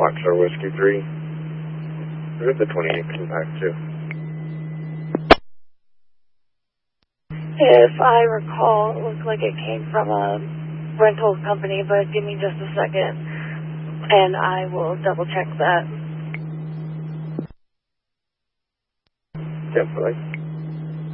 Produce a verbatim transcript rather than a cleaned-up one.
Foxtrot Whiskey three. We got the twenty-eight compact too. If I recall, it looked like it came from a rental company, but give me just a second, and I will double check that. Definitely.